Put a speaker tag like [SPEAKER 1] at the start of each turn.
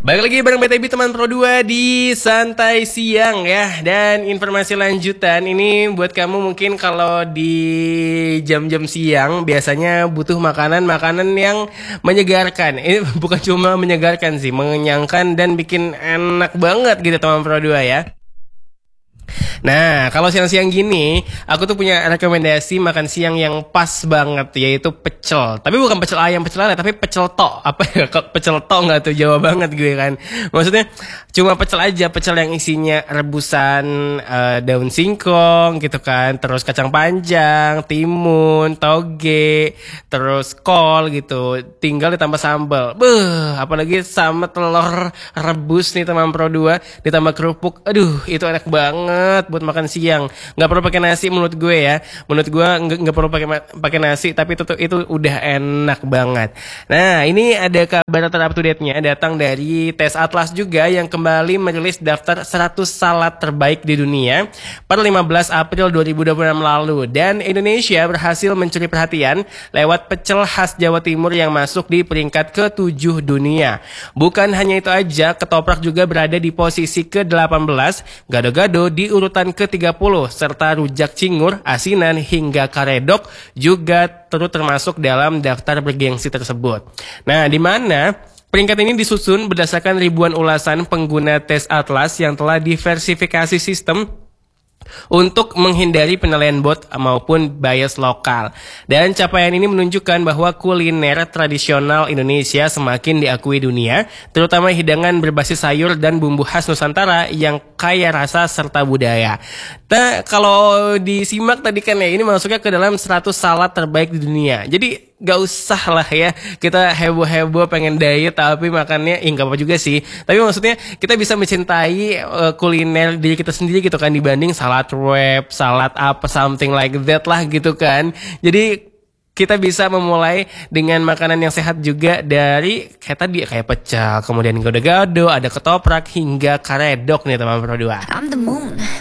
[SPEAKER 1] Balik lagi bareng BTB teman Pro 2 di Santai Siang ya. Dan informasi lanjutan ini buat kamu mungkin kalau di jam-jam siang biasanya butuh makanan-makanan yang menyegarkan. Ini bukan cuma menyegarkan sih, mengenyangkan dan bikin enak banget gitu teman Pro 2 ya. Nah, kalau siang-siang gini, aku tuh punya rekomendasi makan siang yang pas banget, yaitu pecel. Tapi bukan pecel ayam, pecel lele, tapi pecel tok. Apa ya, kok pecel tok nggak tuh, Jawa banget gue kan. Maksudnya cuma pecel aja, pecel yang isinya rebusan daun singkong gitu kan, terus kacang panjang, timun, toge, terus kol gitu. Tinggal ditambah sambal. Apalagi sama telur rebus nih teman Pro 2, ditambah kerupuk. Aduh, itu enak banget buat makan siang. Nggak perlu pakai nasi menurut gue ya. Menurut gue nggak perlu pakai nasi, tapi itu udah enak banget. Nah, ini ada kabar terupdate to-date-nya datang dari Tes Atlas juga yang kembali merilis daftar 100 salad terbaik di dunia pada 15 April 2026 lalu, dan Indonesia berhasil mencuri perhatian lewat pecel khas Jawa Timur yang masuk di peringkat ke-7 dunia. Bukan hanya itu aja, ketoprak juga berada di posisi ke-18, gado-gado di urutan ke-30, serta rujak cingur, asinan, hingga karedok juga turut termasuk dalam daftar bergengsi tersebut. Nah, di mana peringkat ini disusun berdasarkan ribuan ulasan pengguna tes Atlas yang telah diversifikasi sistem untuk menghindari penilaian bot maupun bias lokal. Dan capaian ini menunjukkan bahwa kuliner tradisional Indonesia semakin diakui dunia, terutama hidangan berbasis sayur dan bumbu khas Nusantara yang kaya rasa serta budaya. Nah, kalau disimak tadi kan ya, ini masuknya ke dalam 100 salad terbaik di dunia. Jadi gak usah lah ya kita heboh-heboh pengen diet tapi makannya gak apa juga sih. Tapi maksudnya kita bisa mencintai kuliner diri kita sendiri gitu kan, dibanding salad wrap, salad apa, something like that lah gitu kan. Jadi kita bisa memulai dengan makanan yang sehat juga dari kayak tadi, kayak pecel, kemudian gado-gado, ada ketoprak hingga karedok nih teman Pro 2.